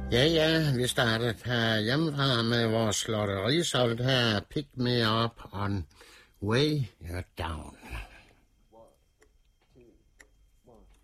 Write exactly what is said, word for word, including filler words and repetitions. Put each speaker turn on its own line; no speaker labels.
Ja, ja, vi startede her hjemmefra med vores lotterisolgt her. Pick me up on way you're down.